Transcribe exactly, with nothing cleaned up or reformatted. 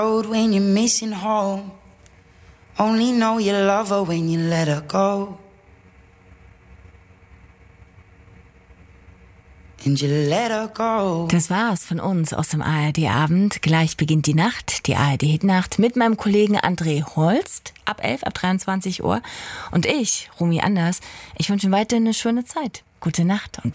When you're missing home, only know you love her when you let her go. And you let her go. Das war's von uns aus dem A R D-Abend. Gleich beginnt die Nacht, die A R D-Hitnacht, mit meinem Kollegen André Holst ab elf, ab dreiundzwanzig Uhr. Und ich, Romy Anders, ich wünsche Ihnen weiterhin eine schöne Zeit. Gute Nacht und